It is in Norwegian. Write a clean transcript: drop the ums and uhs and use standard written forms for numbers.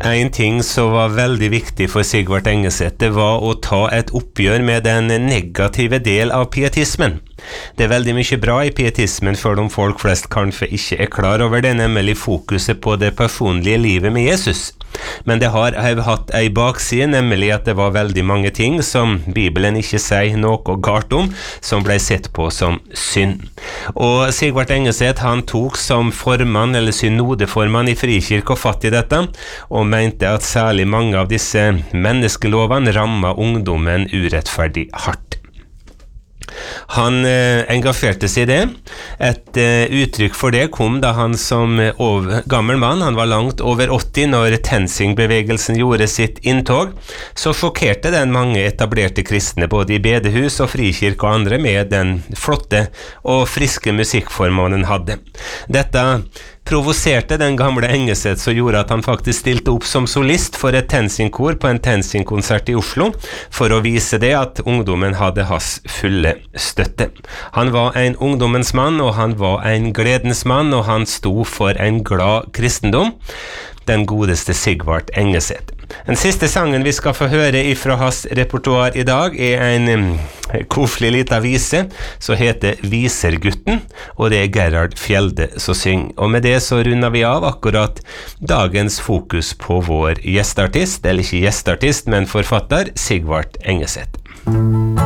En ting som var veldig viktig for Sigvart Engeseth, det var å ta et oppgjør med den negative del av pietismen. Det veldig mye bra i pietismen, selv om folk flest kanskje ikke klar over det, nemlig fokuset på det personlige livet med Jesus. Men det har hatt en bakside, nemlig at det var veldig mange ting som Bibelen ikke sier noe galt om, som ble sett på som synd. Og Sigvart Engeseth, han tok som formann, eller synodeformann i Frikirke og fatt i dette, og mente at særlig mange av disse menneskelovene rammet ungdommen urettferdig hardt. Han engasjerte seg i det. Et uttrykk for det kom da han som gammel mann, han var langt over 80 når TenSing-bevegelsen gjorde sitt inntog, så sjokkerte den mange etablerte kristne både i bedehus og frikirke og andre med den flotte og friske musikkformen han hadde. Dette provoserte den gamle Engeseth, som gjorde at han faktisk stilte opp som solist for et TenSing-kor på en TenSing-konsert i Oslo, for å vise det at ungdommen hadde hans fulle støtte. Han var en ungdommens mann, og han var en gledens mann, og han sto for en glad kristendom, den godeste Sigvart Engeseth. Den siste sangen vi skal få høre ifra hans repertoar i dag en koselig liten vise som heter Visergutten, og det Gerhard Fjelde som synger. Og med det så runder vi av akkurat dagens fokus på vår gjestartist, eller ikke gjestartist, men forfatter Sigvart Engeseth.